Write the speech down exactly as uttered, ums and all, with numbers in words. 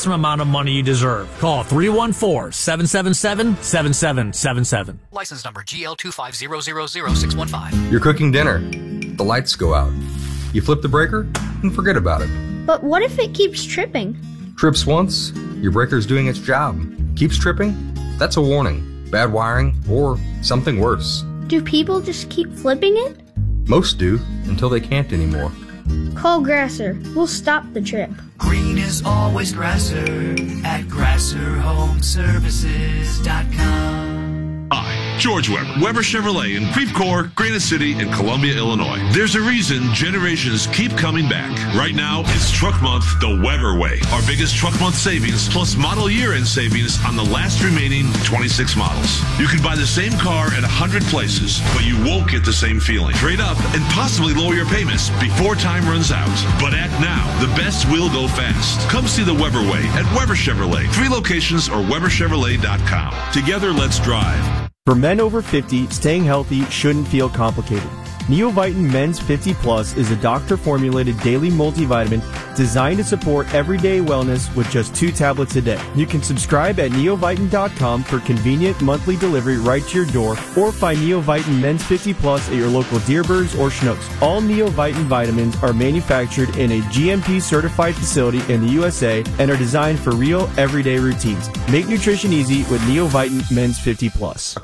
awesome amount of money you deserve. Call three one four, seven seven seven, seven seven seven seven. License number G L two five zero zero zero six one five. You're cooking dinner. The lights go out. You flip the breaker and forget about it. But what if it keeps tripping? Trips once, your breaker's doing its job. Keeps tripping? That's a warning. Bad wiring or something worse. Do people just keep flipping it? Most do, until they can't anymore. Call Grasser. We'll stop the trip. Green is always Grasser at Grasser Home Services dot com. Hi, George Weber, Weber Chevrolet in Creve Coeur, Granite City, and Columbia, Illinois. There's a reason generations keep coming back. Right now, it's Truck Month the Weber way. Our biggest Truck Month savings plus model year-end savings on the last remaining twenty-six models. You can buy the same car at one hundred places, but you won't get the same feeling. Trade up and possibly lower your payments before time runs out. But act now. The best will go fast. Come see the Weber way at Weber Chevrolet. Three locations or Weber Chevrolet dot com. Together, let's drive. For men over fifty, staying healthy shouldn't feel complicated. Neovitin Men's fifty Plus is a doctor-formulated daily multivitamin designed to support everyday wellness with just two tablets a day. You can subscribe at neovitin dot com for convenient monthly delivery right to your door, or find Neovitin Men's fifty Plus at your local Deerbirds or Schnucks. All Neovitin vitamins are manufactured in a G M P-certified facility in the U S A and are designed for real, everyday routines. Make nutrition easy with Neovitin Men's fifty Plus.